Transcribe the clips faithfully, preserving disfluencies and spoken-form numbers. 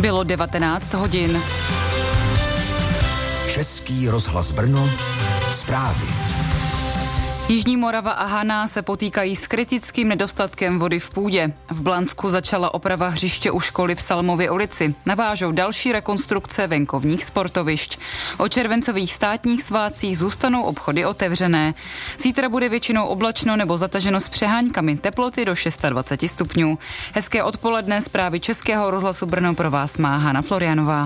Bylo devatenáct hodin. Český rozhlas Brno, zprávy. Jižní Morava a Haná se potýkají s kritickým nedostatkem vody v půdě. V Blansku začala oprava hřiště u školy v Salmově ulici. Navážou další rekonstrukce venkovních sportovišť. O červencových státních svátcích zůstanou obchody otevřené. Zítra bude většinou oblačno nebo zataženo s přeháňkami, teploty do dvacet šest stupňů. Hezké odpoledne, zprávy Českého rozhlasu Brno pro vás má Hana Florianová.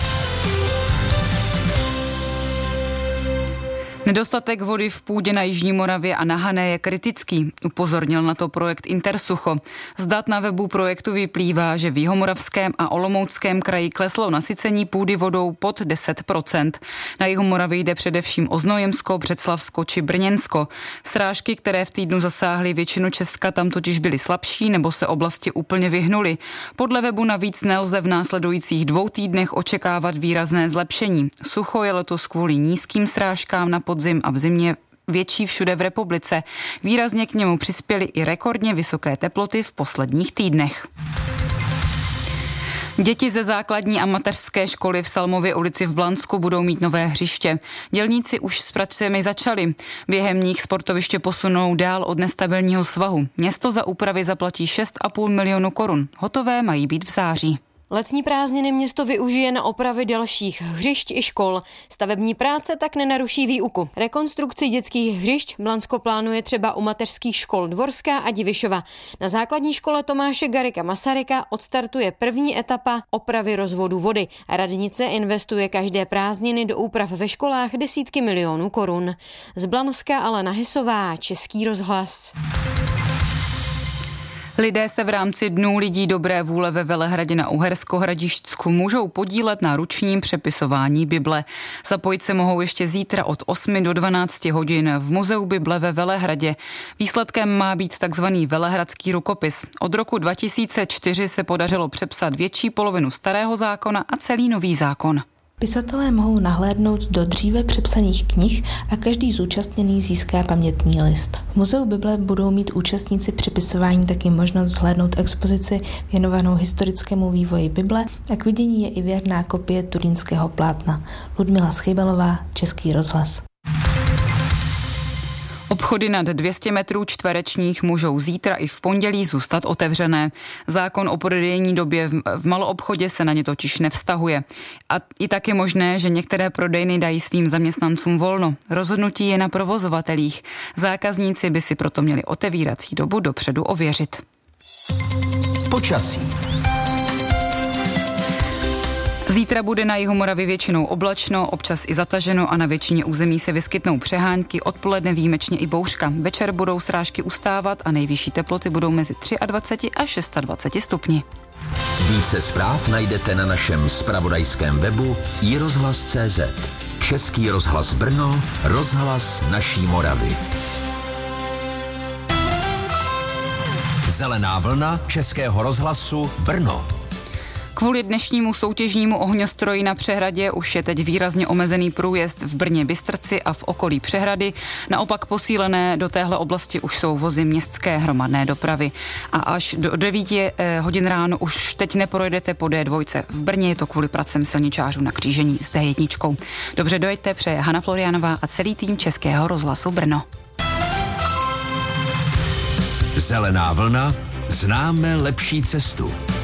Nedostatek vody v půdě na Jižní Moravě a na Hané je kritický, upozornil na to projekt Intersucho. Z dat na webu projektu vyplývá, že v Jihomoravském a Olomouckém kraji kleslo nasycení půdy vodou pod deset procent. Na Jihomoravě jde především o Znojemsko, Břeclavsko či Brněnsko. Srážky, které v týdnu zasáhly většinu Česka, tam totiž byly slabší nebo se oblasti úplně vyhnuly. Podle webu navíc nelze v následujících dvou týdnech očekávat výrazné zlepšení. Sucho je letos kvůli nízkým srážkám na podzim a v zimě větší všude v republice. Výrazně k němu přispěly i rekordně vysoké teploty v posledních týdnech. Děti ze základní a mateřské školy v Salmově ulici v Blansku budou mít nové hřiště. Dělníci už s pracemi začali. Během nich sportoviště posunou dál od nestabilního svahu. Město za úpravy zaplatí šest a půl milionu korun. Hotové mají být v září. Letní prázdniny město využije na opravy dalších hřišť i škol. Stavební práce tak nenaruší výuku. Rekonstrukci dětských hřišť Blansko plánuje třeba u mateřských škol Dvorská a Divišova. Na základní škole Tomáše Garrigua Masaryka odstartuje první etapa opravy rozvodu vody. Radnice investuje každé prázdniny do úprav ve školách desítky milionů korun. Z Blanska Alena Hysová, Český rozhlas. Lidé se v rámci Dnů lidí dobré vůle ve Velehradě na Uhersko-Hradišťsku můžou podílet na ručním přepisování Bible. Zapojit se mohou ještě zítra od osmi do dvanácti hodin v Muzeu Bible ve Velehradě. Výsledkem má být takzvaný velehradský rukopis. Od roku dva tisíce čtyři se podařilo přepsat větší polovinu starého zákona a celý nový zákon. Pisatelé mohou nahlédnout do dříve přepsaných knih a každý zúčastněný získá pamětní list. V Muzeu Bible budou mít účastníci přepisování taky možnost zhlédnout expozici věnovanou historickému vývoji Bible a k vidění je i věrná kopie turínského plátna. Ludmila Schybelová, Český rozhlas. Obchody nad dvě stě metrů čtverečních můžou zítra i v pondělí zůstat otevřené. Zákon o prodejní době v maloobchodě se na ně totiž nevztahuje. A i tak je možné, že některé prodejny dají svým zaměstnancům volno. Rozhodnutí je na provozovatelích. Zákazníci by si proto měli otevírací dobu dopředu ověřit. Počasí. Zítra bude na Jihomoravě většinou oblačno, občas i zataženo a na většině území se vyskytnou přehánky, odpoledne výjimečně i bouřka. Večer budou srážky ustávat a nejvyšší teploty budou mezi dvacet tři a dvacet šest stupni. Více zpráv najdete na našem zpravodajském webu i rozhlas tečka cé zet. Český rozhlas Brno, rozhlas naší Moravy. Zelená vlna Českého rozhlasu Brno. Kvůli dnešnímu soutěžnímu ohňostroji na přehradě už je teď výrazně omezený průjezd v Brně Bystrci a v okolí přehrady. Naopak posílené do téhle oblasti už jsou vozy městské hromadné dopravy. A až do devíti hodin ráno už teď neprojedete po dé dva. V Brně je to kvůli pracem silničářů na křížení s dé jedna. Dobře dojeďte, přeje Hana Florianová a celý tým Českého rozhlasu Brno. Zelená vlna, známe lepší cestu.